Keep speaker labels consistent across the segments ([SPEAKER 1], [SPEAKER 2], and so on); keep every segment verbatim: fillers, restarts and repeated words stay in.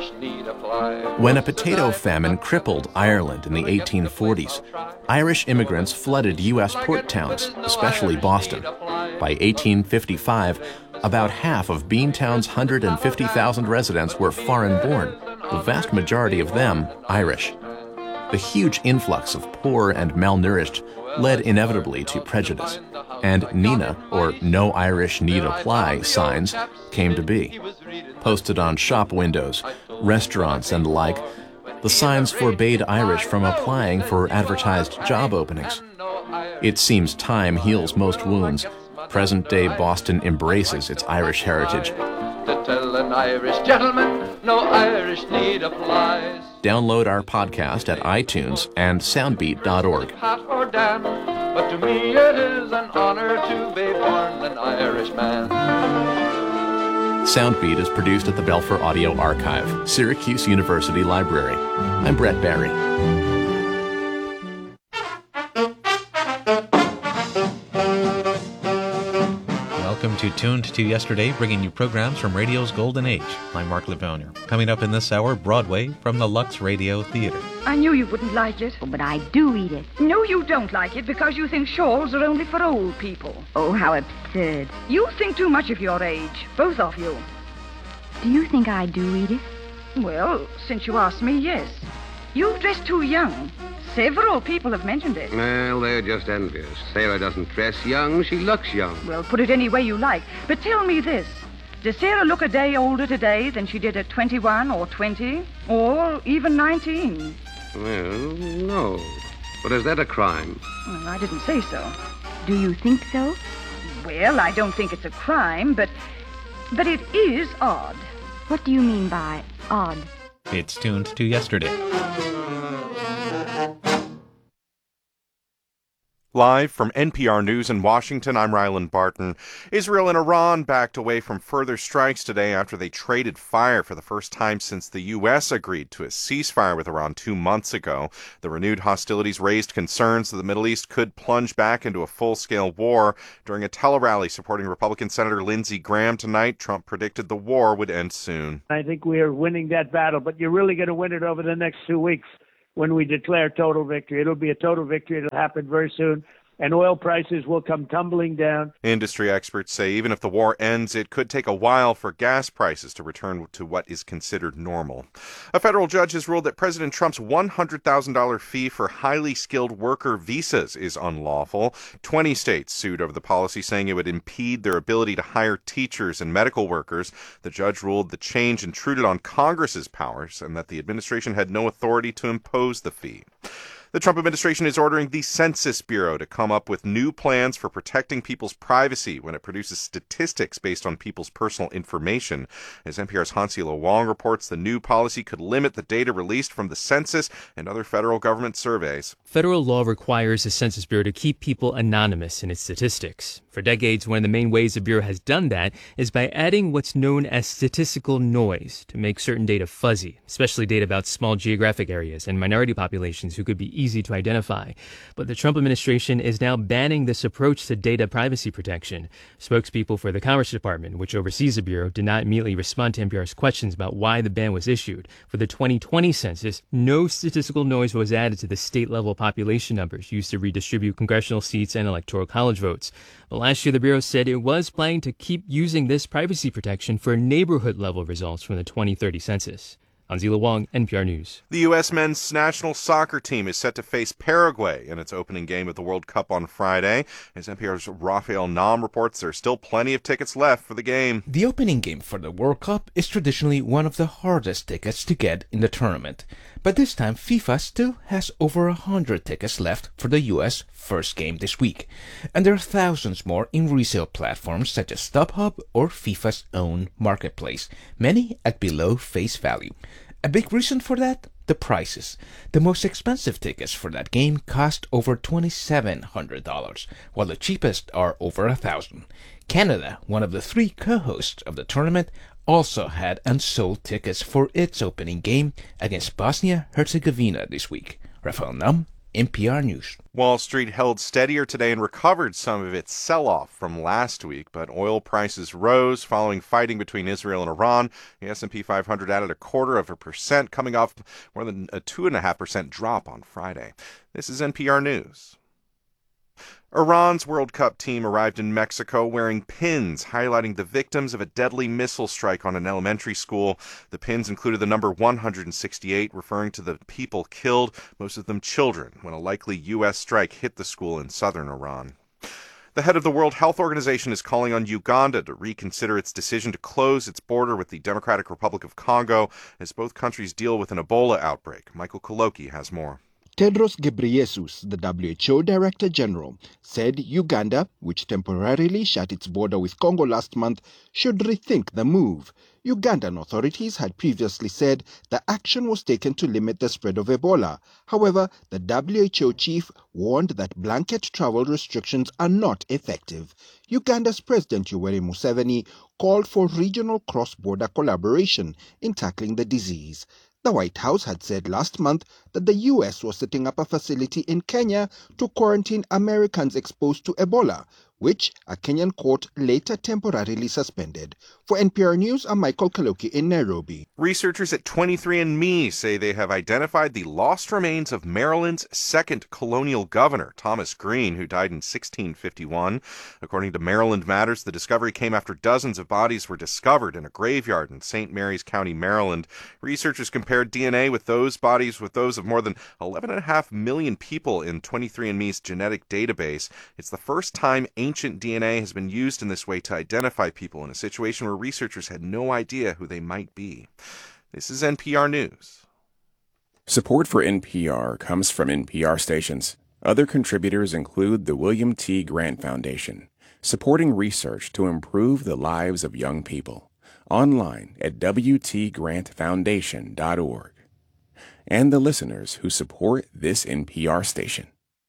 [SPEAKER 1] Irish need a fly.
[SPEAKER 2] When a potato famine crippled Ireland in the eighteen forties, Irish immigrants flooded U S port towns, especially Boston. By eighteen fifty-five, about half of Beantown's one hundred fifty thousand residents were foreign-born, the vast majority of them Irish. The huge influx of poor and malnourished led inevitably to prejudice, and NENA, or No Irish Need Apply, signs came to be. Posted on shop windows, restaurants, and the like, the signs forbade Irish from applying for advertised job openings. It seems time heals most wounds. Present-day Boston embraces its Irish heritage.
[SPEAKER 1] To tell an Irish gentleman, no Irish need applies.
[SPEAKER 2] Download our podcast at iTunes and soundbeat dot org.
[SPEAKER 1] Hot or damp, but to me it is an honor to be born an Irishman.
[SPEAKER 2] Soundbeat is produced at the Belfer Audio Archive, Syracuse University Library. I'm Brett Barry.
[SPEAKER 3] Welcome to Tuned to Yesterday, bringing you programs from radio's golden age. I'm Mark Lavoner. Coming up in this hour, Broadway from the Lux Radio Theater.
[SPEAKER 4] I knew you wouldn't like it.
[SPEAKER 5] Oh, but I do eat it.
[SPEAKER 4] No, you don't like it because you think shawls are only for old people.
[SPEAKER 5] Oh, how absurd.
[SPEAKER 4] You think too much of your age, both of you.
[SPEAKER 5] Do you think I do eat it?
[SPEAKER 4] Well, since you asked me, yes. You dress too young. Several people have mentioned it.
[SPEAKER 6] Well, they're just envious. Sarah doesn't dress young, she looks young.
[SPEAKER 4] Well, put it any way you like. But tell me this. Does Sarah look a day older today than she did at twenty-one or twenty? Or even nineteen?
[SPEAKER 6] Well, no. But is that a crime?
[SPEAKER 4] Well, I didn't say so.
[SPEAKER 5] Do you think so?
[SPEAKER 4] Well, I don't think it's a crime, but... But it is odd.
[SPEAKER 5] What do you mean by odd?
[SPEAKER 3] It's Tuned to Yesterday.
[SPEAKER 7] Live from N P R News in Washington, I'm Ryland Barton. Israel and Iran backed away from further strikes today after they traded fire for the first time since the U S agreed to a ceasefire with Iran two months ago. The renewed hostilities raised concerns that the Middle East could plunge back into a full-scale war. During a tele-rally supporting Republican Senator Lindsey Graham tonight, Trump predicted the war would end soon.
[SPEAKER 8] I think we are winning that battle, but you're really going to win it over the next two weeks. When we declare total victory. It'll be a total victory. It'll happen very soon. And oil prices will come tumbling down.
[SPEAKER 7] Industry experts say even if the war ends, it could take a while for gas prices to return to what is considered normal. A federal judge has ruled that President Trump's one hundred thousand dollars fee for highly skilled worker visas is unlawful. Twenty states sued over the policy, saying it would impede their ability to hire teachers and medical workers. The judge ruled the change intruded on Congress's powers and that the administration had no authority to impose the fee. The Trump administration is ordering the Census Bureau to come up with new plans for protecting people's privacy when it produces statistics based on people's personal information. As N P R's Hansila Wong reports, the new policy could limit the data released from the census and other federal government surveys.
[SPEAKER 9] Federal law requires the Census Bureau to keep people anonymous in its statistics. For decades, one of the main ways the Bureau has done that is by adding what's known as statistical noise to make certain data fuzzy, especially data about small geographic areas and minority populations who could be easy to identify. But the Trump administration is now banning this approach to data privacy protection. Spokespeople for the Commerce Department, which oversees the Bureau, did not immediately respond to N P R's questions about why the ban was issued. For the twenty twenty census, no statistical noise was added to the state-level population numbers used to redistribute congressional seats and electoral college votes. But last year, the Bureau said it was planning to keep using this privacy protection for neighborhood-level results from the twenty thirty census. Hansila Wong, N P R News.
[SPEAKER 7] The U S men's national soccer team is set to face Paraguay in its opening game of the World Cup on Friday. As N P R's Raphael Nam reports, there are still plenty of tickets left for the game.
[SPEAKER 10] The opening game for the World Cup is traditionally one of the hardest tickets to get in the tournament. But this time, FIFA still has over one hundred tickets left for the U S first game this week. And there are thousands more in resale platforms such as StubHub or FIFA's own marketplace, many at below face value. A big reason for that? The prices. The most expensive tickets for that game cost over twenty-seven hundred dollars, while the cheapest are over one thousand dollars. Canada, one of the three co-hosts of the tournament, also had unsold tickets for its opening game against Bosnia-Herzegovina this week. Rafael Nam, N P R News.
[SPEAKER 7] Wall Street held steadier today and recovered some of its sell-off from last week, but oil prices rose following fighting between Israel and Iran. The S and P five hundred added a quarter of a percent, coming off more than a two point five percent drop on Friday. This is N P R News. Iran's World Cup team arrived in Mexico wearing pins highlighting the victims of a deadly missile strike on an elementary school. The pins included the number one hundred sixty-eight, referring to the people killed, most of them children, when a likely U S strike hit the school in southern Iran. The head of the World Health Organization is calling on Uganda to reconsider its decision to close its border with the Democratic Republic of Congo as both countries deal with an Ebola outbreak. Michael Koloki has more.
[SPEAKER 11] Tedros Ghebreyesus, the W H O Director General, said Uganda, which temporarily shut its border with Congo last month, should rethink the move. Ugandan authorities had previously said the action was taken to limit the spread of Ebola. However, the W H O chief warned that blanket travel restrictions are not effective. Uganda's President Yoweri Museveni called for regional cross-border collaboration in tackling the disease. The White House had said last month that the U S was setting up a facility in Kenya to quarantine Americans exposed to Ebola, which a Kenyan court later temporarily suspended. For N P R News, I'm Michael Kaloki in Nairobi.
[SPEAKER 7] Researchers at twenty-three and me say they have identified the lost remains of Maryland's second colonial governor, Thomas Green, who died in sixteen fifty-one. According to Maryland Matters, the discovery came after dozens of bodies were discovered in a graveyard in Saint Mary's County, Maryland. Researchers compared D N A with those bodies with those of more than eleven point five million people in twenty-three and me's genetic database. It's the first time ancient D N A has been used in this way to identify people in a situation where researchers had no idea who they might be. This is N P R News.
[SPEAKER 12] Support for N P R comes from N P R stations. Other contributors include the William T. Grant Foundation, supporting research to improve the lives of young people. Online at w t grant foundation dot org. And the listeners who support this N P R station.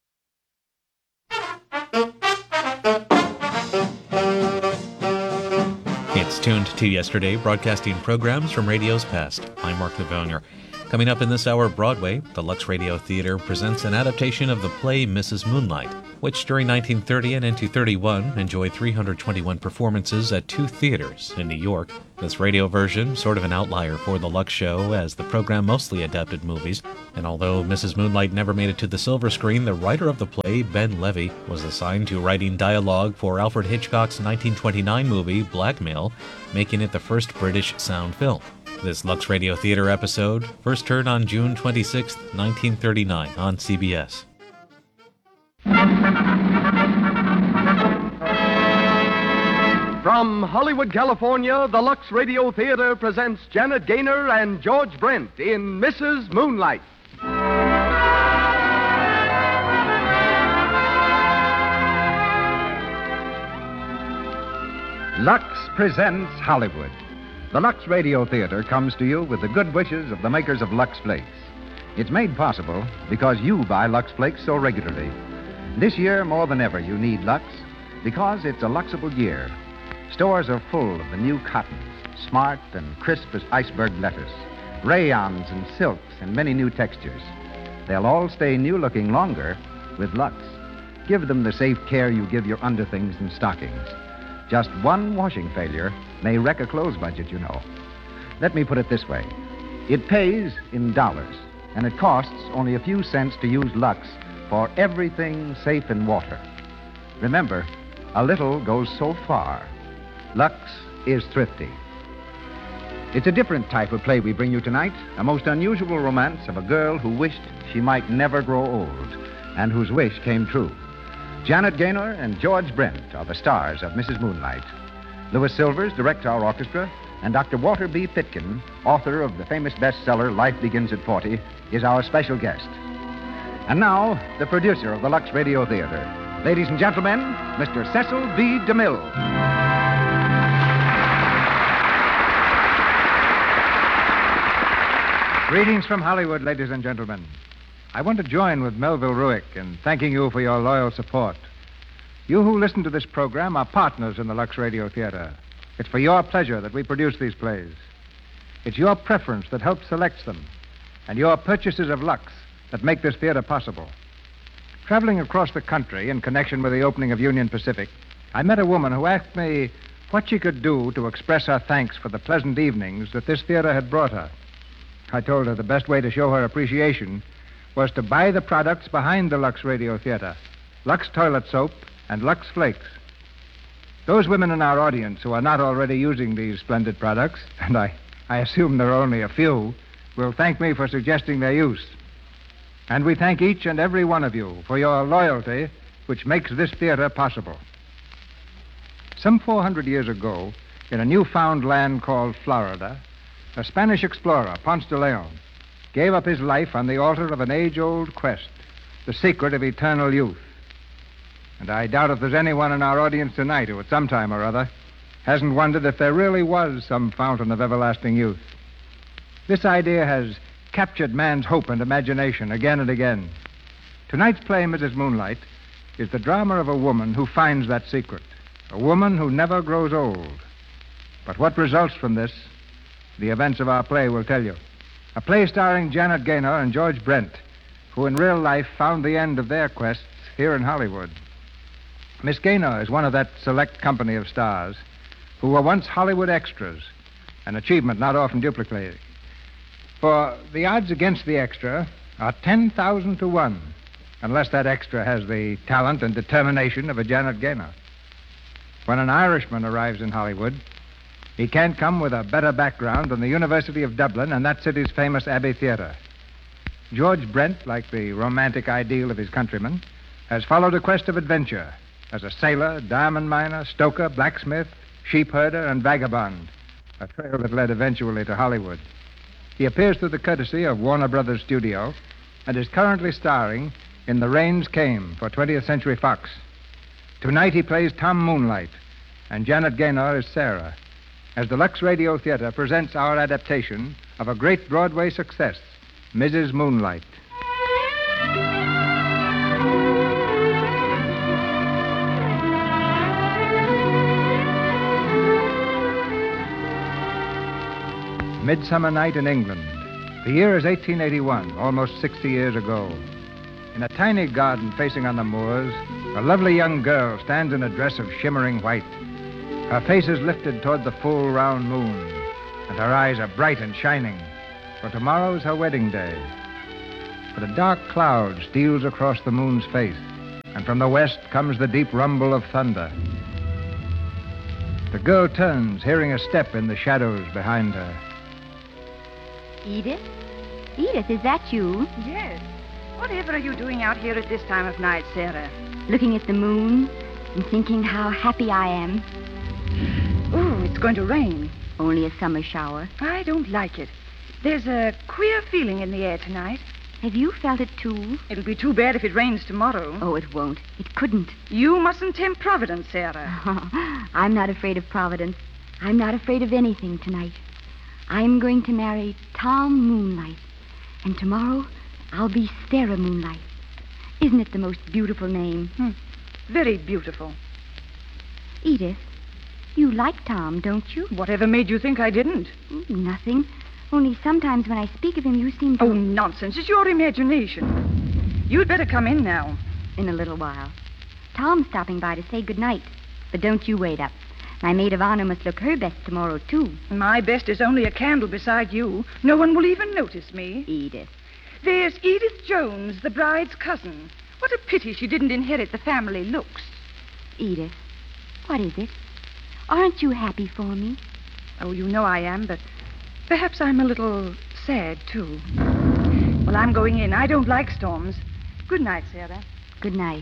[SPEAKER 3] It's Tuned to Yesterday, broadcasting programs from radio's past. I'm Mark Livonia. Coming up in this hour, Broadway, the Lux Radio Theater presents an adaptation of the play Missus Moonlight, which during nineteen thirty and into thirty-one enjoyed three hundred twenty-one performances at two theaters in New York. This radio version, sort of an outlier for the Lux show, as the program mostly adapted movies. And although Missus Moonlight never made it to the silver screen, the writer of the play, Ben Levy, was assigned to writing dialogue for Alfred Hitchcock's nineteen twenty-nine movie, Blackmail, making it the first British sound film. This Lux Radio Theater episode first heard on June twenty-sixth, nineteen thirty-nine on C B S.
[SPEAKER 13] From Hollywood, California, the Lux Radio Theater presents Janet Gaynor and George Brent in Missus Moonlight. Lux presents Hollywood. The Lux Radio Theater comes to you with the good wishes of the makers of Lux Flakes. It's made possible because you buy Lux Flakes so regularly. This year, more than ever, you need Lux because it's a Luxable year. Stores are full of the new cottons, smart and crisp as iceberg lettuce, rayons and silks and many new textures. They'll all stay new-looking longer with Lux. Give them the safe care you give your underthings and stockings. Just one washing failure may wreck a clothes budget, you know. Let me put it this way. It pays in dollars, and it costs only a few cents to use Lux for everything safe in water. Remember, a little goes so far. Lux is thrifty. It's a different type of play we bring you tonight, a most unusual romance of a girl who wished she might never grow old, and whose wish came true. Janet Gaynor and George Brent are the stars of Missus Moonlight. Louis Silvers directs our orchestra, and Doctor Walter B. Pitkin, author of the famous bestseller Life Begins at forty, is our special guest. And now, the producer of the Lux Radio Theater. Ladies and gentlemen, Mister Cecil B. DeMille. Greetings from Hollywood, ladies and gentlemen. I want to join with Melville Ruick in thanking you for your loyal support. You who listen to this program are partners in the Lux Radio Theater. It's for your pleasure that we produce these plays. It's your preference that helps select them, and your purchases of Lux that make this theater possible. Traveling across the country in connection with the opening of Union Pacific, I met a woman who asked me what she could do to express her thanks for the pleasant evenings that this theater had brought her. I told her the best way to show her appreciation was to buy the products behind the Lux Radio Theater, Lux Toilet Soap and Lux Flakes. Those women in our audience who are not already using these splendid products, and I, I assume there are only a few, will thank me for suggesting their use. And we thank each and every one of you for your loyalty, which makes this theater possible. Some four hundred years ago, in a newfound land called Florida, a Spanish explorer, Ponce de Leon, gave up his life on the altar of an age-old quest, the secret of eternal youth. And I doubt if there's anyone in our audience tonight who, at some time or other, hasn't wondered if there really was some fountain of everlasting youth. This idea has captured man's hope and imagination again and again. Tonight's play, Missus Moonlight, is the drama of a woman who finds that secret, a woman who never grows old. But what results from this, the events of our play will tell you. A play starring Janet Gaynor and George Brent, who in real life found the end of their quests here in Hollywood. Miss Gaynor is one of that select company of stars who were once Hollywood extras, an achievement not often duplicated. For the odds against the extra are ten thousand to one, unless that extra has the talent and determination of a Janet Gaynor. When an Irishman arrives in Hollywood, he can't come with a better background than the University of Dublin and that city's famous Abbey Theater. George Brent, like the romantic ideal of his countrymen, has followed a quest of adventure as a sailor, diamond miner, stoker, blacksmith, sheep herder, and vagabond, a trail that led eventually to Hollywood. He appears through the courtesy of Warner Brothers Studio and is currently starring in The Rains Came for twentieth Century Fox. Tonight he plays Tom Moonlight, and Janet Gaynor is Sarah, as the Lux Radio Theater presents our adaptation of a great Broadway success, Missus Moonlight. Midsummer night in England. The year is eighteen eighty-one, almost sixty years ago. In a tiny garden facing on the moors, a lovely young girl stands in a dress of shimmering white. Her face is lifted toward the full, round moon, and her eyes are bright and shining, for tomorrow's her wedding day. But a dark cloud steals across the moon's face, and from the west comes the deep rumble of thunder. The girl turns, hearing a step in the shadows behind her.
[SPEAKER 5] Edith? Edith, is that you?
[SPEAKER 4] Yes. Whatever are you doing out here at this time of night, Sarah?
[SPEAKER 5] Looking at the moon and thinking how happy I am.
[SPEAKER 4] Oh, it's going to rain.
[SPEAKER 5] Only a summer shower.
[SPEAKER 4] I don't like it. There's a queer feeling in the air tonight.
[SPEAKER 5] Have you felt it, too?
[SPEAKER 4] It'll be too bad if it rains tomorrow.
[SPEAKER 5] Oh, it won't. It couldn't.
[SPEAKER 4] You mustn't tempt Providence, Sarah.
[SPEAKER 5] I'm not afraid of Providence. I'm not afraid of anything tonight. I'm going to marry Tom Moonlight. And tomorrow, I'll be Sarah Moonlight. Isn't it the most beautiful name?
[SPEAKER 4] Hmm. Very beautiful.
[SPEAKER 5] Edith, you like Tom, don't you?
[SPEAKER 4] Whatever made you think I didn't?
[SPEAKER 5] Nothing. Only sometimes when I speak of him, you seem to...
[SPEAKER 4] Oh, nonsense. It's your imagination. You'd better come in now.
[SPEAKER 5] In a little while. Tom's stopping by to say goodnight. But don't you wait up. My maid of honor must look her best tomorrow, too.
[SPEAKER 4] My best is only a candle beside you. No one will even notice me.
[SPEAKER 5] Edith.
[SPEAKER 4] There's Edith Jones, the bride's cousin. What a pity she didn't inherit the family looks.
[SPEAKER 5] Edith, what is it? Aren't you happy for me?
[SPEAKER 4] Oh, you know I am, but perhaps I'm a little sad, too. Well, I'm going in. I don't like storms. Good night, Sarah.
[SPEAKER 5] Good night.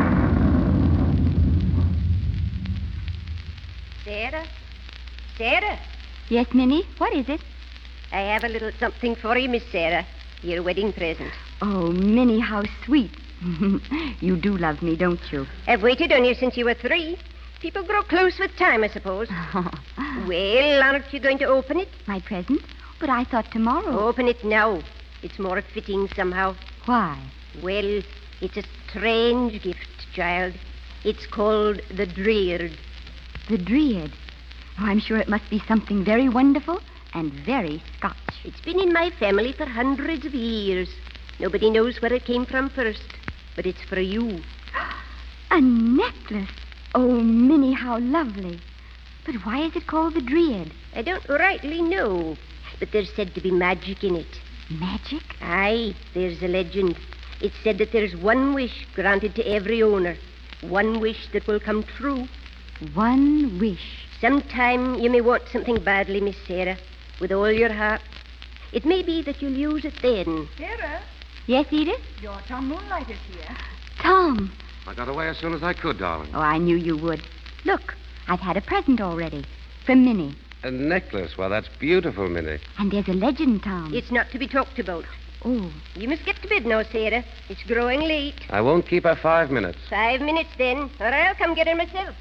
[SPEAKER 14] Sarah? Sarah?
[SPEAKER 5] Yes, Minnie? What is it?
[SPEAKER 14] I have a little something for you, Miss Sarah. Your wedding present.
[SPEAKER 5] Oh, Minnie, how sweet. You do love me, don't you?
[SPEAKER 14] I've waited on you since you were three. People grow close with time, I suppose. Well, aren't you going to open it?
[SPEAKER 5] My present? But I thought tomorrow.
[SPEAKER 14] Open it now. It's more fitting somehow.
[SPEAKER 5] Why?
[SPEAKER 14] Well, it's a strange gift, child. It's called the Dreard.
[SPEAKER 5] The Dreard? Oh, I'm sure it must be something very wonderful and very Scotch.
[SPEAKER 14] It's been in my family for hundreds of years. Nobody knows where it came from first. but it's for you.
[SPEAKER 5] A necklace? Oh, Minnie, how lovely. But why is it called the Dryad?
[SPEAKER 14] I don't rightly know, but there's said to be magic in it.
[SPEAKER 5] Magic?
[SPEAKER 14] Aye, there's a legend. It's said that there's one wish granted to every owner. One wish that will come true.
[SPEAKER 5] One wish.
[SPEAKER 14] Sometime you may want something badly, Miss Sarah, with all your heart. It may be that you'll use it then.
[SPEAKER 4] Sarah?
[SPEAKER 5] Yes, Edith?
[SPEAKER 4] Your Tom Moonlight is here.
[SPEAKER 5] Tom.
[SPEAKER 6] I got away as soon as I could, darling.
[SPEAKER 5] Oh, I knew you would. Look, I've had a present already. From Minnie.
[SPEAKER 6] A necklace. Well, that's beautiful, Minnie.
[SPEAKER 5] And there's a legend, Tom.
[SPEAKER 14] It's not to be talked about.
[SPEAKER 5] Oh.
[SPEAKER 14] You must get to bed now, Sarah. It's growing late.
[SPEAKER 6] I won't keep her five minutes.
[SPEAKER 14] Five minutes, then, or I'll come get her myself.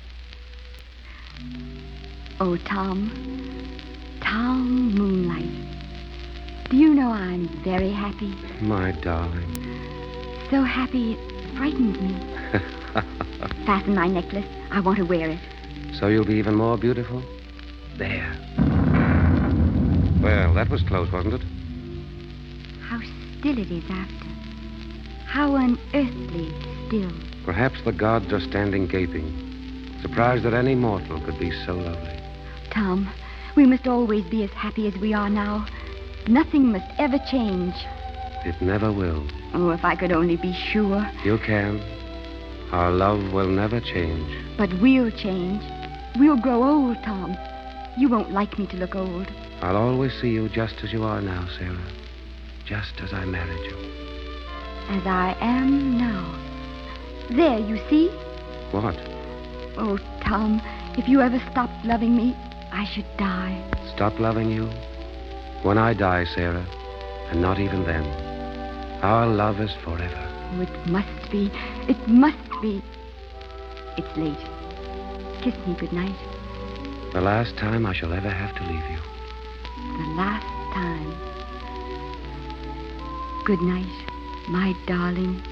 [SPEAKER 5] Oh, Tom. Tom Moonlight. Do you know I'm very happy?
[SPEAKER 6] My darling.
[SPEAKER 5] So happy it frightens me. Fasten my necklace. I want to wear it.
[SPEAKER 6] So you'll be even more beautiful? There. Well, that was close, wasn't it?
[SPEAKER 5] How still it is after. How unearthly still.
[SPEAKER 6] Perhaps the gods are standing gaping, surprised that any mortal could be so lovely.
[SPEAKER 5] Tom, we must always be as happy as we are now. Nothing must ever change.
[SPEAKER 6] It never will.
[SPEAKER 5] Oh, if I could only be sure.
[SPEAKER 6] You can. Our love will never change.
[SPEAKER 5] But we'll change. We'll grow old, Tom. You won't like me to look old.
[SPEAKER 6] I'll always see you just as you are now, Sarah. Just as I married you.
[SPEAKER 5] As I am now. There, you see?
[SPEAKER 6] What?
[SPEAKER 5] Oh, Tom, if you ever stopped loving me, I should die.
[SPEAKER 6] Stop loving you? When I die, Sarah, and not even then. Our love is forever.
[SPEAKER 5] Oh, it must be. It must be. It's late. Kiss me good night.
[SPEAKER 6] The last time I shall ever have to leave you.
[SPEAKER 5] The last time. Good night, my darling.